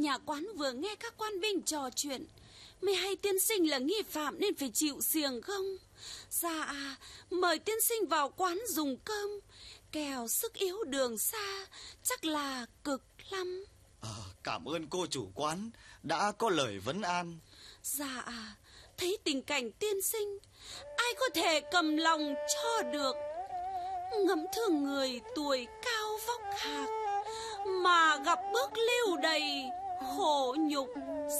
nhà quán vừa nghe các quan binh trò chuyện, mới hay tiên sinh là nghi phạm nên phải chịu xiềng không? Dạ, mời tiên sinh vào quán dùng cơm, kẻo sức yếu đường xa, chắc là cực lắm. Cảm ơn cô chủ quán đã có lời vấn an. Dạ, thấy tình cảnh tiên sinh, ai có thể cầm lòng cho được. Ngẫm thương người tuổi cao vóc hạc, mà gặp bước lưu đầy khổ nhục.